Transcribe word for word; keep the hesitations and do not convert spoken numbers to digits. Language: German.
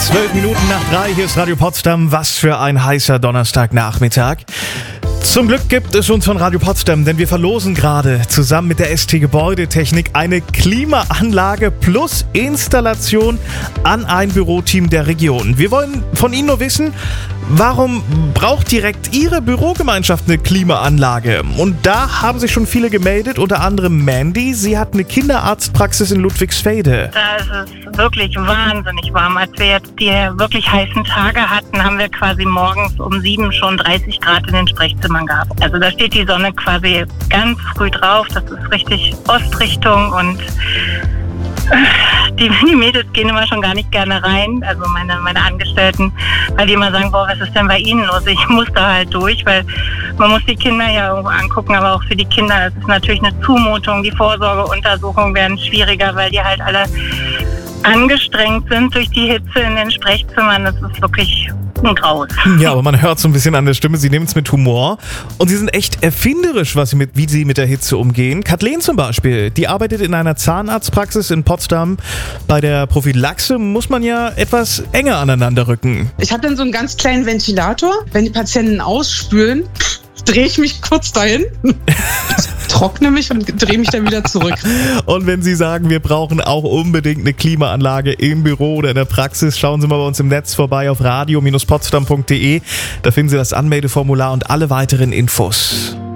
Zwölf Minuten nach drei, hier ist Radio Potsdam. Was für ein heißer Donnerstagnachmittag. Zum Glück gibt es uns von Radio Potsdam, denn wir verlosen gerade zusammen mit der S T Gebäudetechnik eine Klimaanlage plus Installation an ein Büroteam der Region. Wir wollen von Ihnen nur wissen, warum braucht direkt Ihre Bürogemeinschaft eine Klimaanlage? Und da haben sich schon viele gemeldet, unter anderem Mandy. Sie hat eine Kinderarztpraxis in Ludwigsfelde. Da ist es wirklich wahnsinnig warm. Als wir jetzt die wirklich heißen Tage hatten, haben wir quasi morgens um sieben schon dreißig Grad in den Sprechzimmern gehabt. Also da steht die Sonne quasi ganz früh drauf. Das ist richtig Ostrichtung und Die, die Mädels gehen immer schon gar nicht gerne rein, also meine, meine Angestellten, weil die immer sagen, boah, was ist denn bei Ihnen los? Ich muss da halt durch, weil man muss die Kinder ja irgendwo angucken, aber auch für die Kinder ist es natürlich eine Zumutung. Die Vorsorgeuntersuchungen werden schwieriger, weil die halt alle angestrengt sind durch die Hitze in den Sprechzimmern. Das ist wirklich ein Graus. Ja, aber man hört so ein bisschen an der Stimme, Sie nehmen es mit Humor und Sie sind echt erfinderisch, was sie mit, wie Sie mit der Hitze umgehen. Kathleen zum Beispiel, die arbeitet in einer Zahnarztpraxis in Potsdam. Bei der Prophylaxe muss man ja etwas enger aneinander rücken. Ich habe dann so einen ganz kleinen Ventilator. Wenn die Patienten ausspülen, drehe ich mich kurz dahin, trockne mich und drehe mich dann wieder zurück. Und wenn Sie sagen, wir brauchen auch unbedingt eine Klimaanlage im Büro oder in der Praxis, schauen Sie mal bei uns im Netz vorbei auf radio Bindestrich potsdam punkt de. Da finden Sie das Anmeldeformular und alle weiteren Infos.